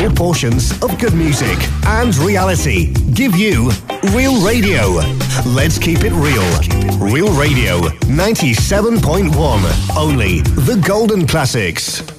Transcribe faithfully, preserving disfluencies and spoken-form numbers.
equal portions of good music and reality. Give you Real Radio. Let's keep it real. Real Radio ninety-seven point one. Only the golden classics.